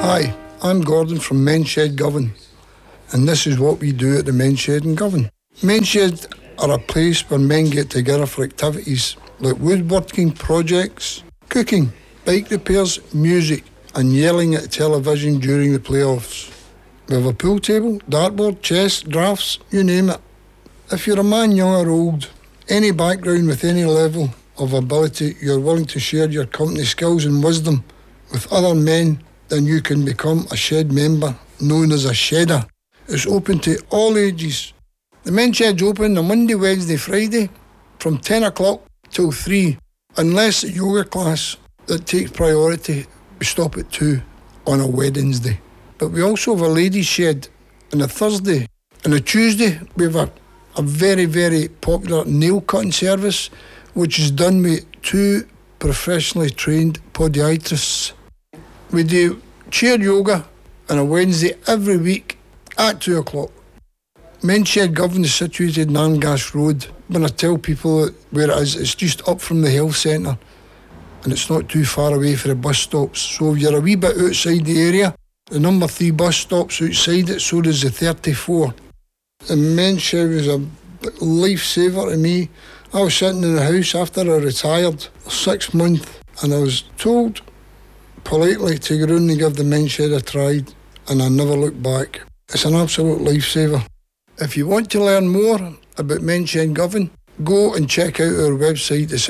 Hi, I'm Gordon from Men's Shed Govan, and this is what we do at the Men's Shed in Govan. Men's Shed are a place where men get together for activities like woodworking projects, cooking, bike repairs, music, and yelling at television during the playoffs. We have a pool table, dartboard, chess, drafts, you name it. If you're a man, young or old, any background with any level of ability, you're willing to share your company skills and wisdom with other men, then you can become a shed member known as a shedder. It's open to all ages. The Men's Shed's open on Monday, Wednesday, Friday from 10 o'clock till 3, unless the yoga class that takes priority, we stop at 2 on a Wednesday. But we also have a ladies' shed on a Thursday. On a Tuesday, we have a very, very popular nail cutting service, which is done with 2 professionally trained podiatrists. We do chair yoga on a Wednesday every week at 2 o'clock. Men's Shed Govan is situated in Arngash Road. When I tell people where it is, it's just up from the health centre and it's not too far away for the bus stops. So if you're a wee bit outside the area, the number 3 bus stops outside it, so does the 34. The Men's Shed was a lifesaver to me. I was sitting in the house after I retired 6 months and I was told politely to go round and give the Men's Shed a try, and I never looked back. It's an absolute lifesaver. If you want to learn more about Men's Shed Govan, go and check out our website. It's at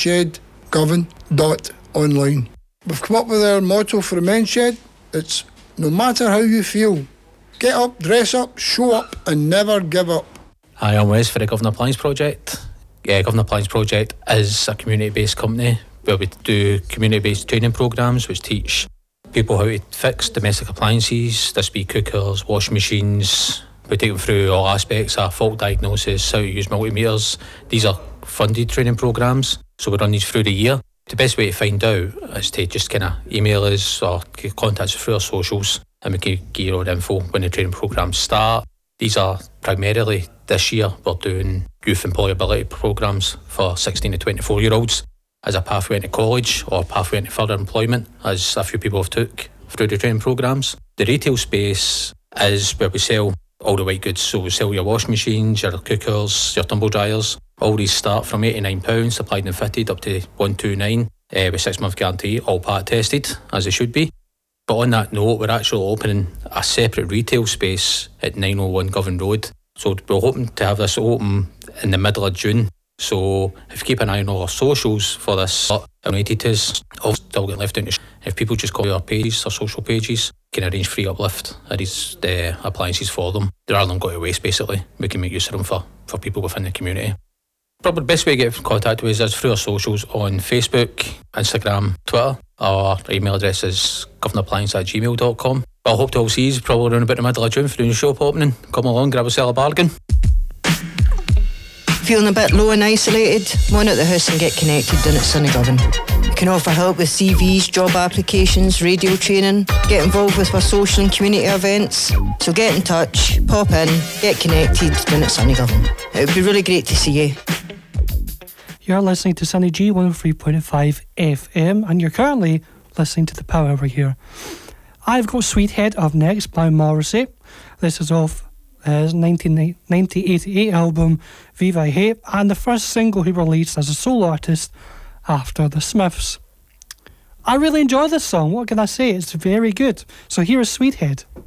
menshedgovan.online. We've come up with our motto for the Men's Shed. It's no matter how you feel, get up, dress up, show up and never give up. Hi, I'm Wes for the Govan Appliance Project. Govan Appliance Project is a community-based company where we do community-based training programmes which teach people how to fix domestic appliances. This be cookers, washing machines. We take them through all aspects of fault diagnosis, how to use multimeters. These are funded training programmes, so we run these through the year. The best way to find out is to just kind of email us or contact us through our socials, and we can give you all the info when the training programmes start. These are primarily, this year, we're doing youth employability programmes for 16 to 24-year-olds as a pathway into college or pathway into further employment, as a few people have took through the training programmes. The retail space is where we sell all the white goods, so we sell your washing machines, your cookers, your tumble dryers. All these start from £89, supplied and fitted, up to £129 with 6-month guarantee, all part tested, as they should be. But on that note, we're actually opening a separate retail space at 901 Govan Road. So we're hoping to have this open in the middle of June. So if you keep an eye on all our socials for this, donated to us, all still getting left out. If people just call our pages, our social pages, can arrange free uplift of these appliances for them. Rather than go to waste, basically. We can make use of them for people within the community. Probably the best way to get in contact with us is through our socials on Facebook, Instagram, Twitter. Our email address is governappliance@gmail.com. I hope to all see you probably around about the middle of June for the new shop opening. Come along, grab a sell a bargain. Feeling a bit low and isolated? One at the house and get connected down at Sunny Govan. We can offer help with CVs, job applications, radio training, get involved with our social and community events. So get in touch, pop in, get connected down at Sunny Govan. It would be really great to see you. You're listening to Sunny G 103.5 FM and you're currently listening to The Power Hour here. I've got Sweethead up next by Morrissey. This is off his 1988 album Viva Hate and the first single he released as a solo artist after the Smiths. I really enjoy this song, what can I say? It's very good. So here is Sweethead.